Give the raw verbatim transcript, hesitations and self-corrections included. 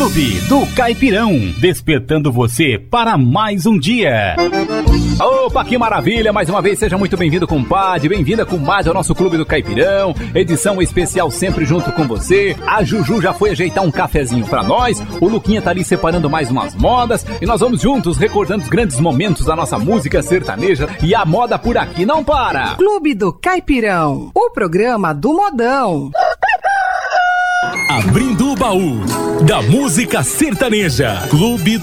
Clube do Caipirão, despertando você para mais um dia. Opa, que maravilha! Mais uma vez, seja muito bem-vindo, compadre, bem-vinda, comadre, ao nosso Clube do Caipirão, edição especial sempre junto com você. A Juju já foi ajeitar um cafezinho pra nós, o Luquinha tá ali separando mais umas modas, e nós vamos juntos recordando os grandes momentos da nossa música sertaneja, e a moda por aqui não para! Clube do Caipirão, o programa do modão. Abrindo o baú da música sertaneja, Clube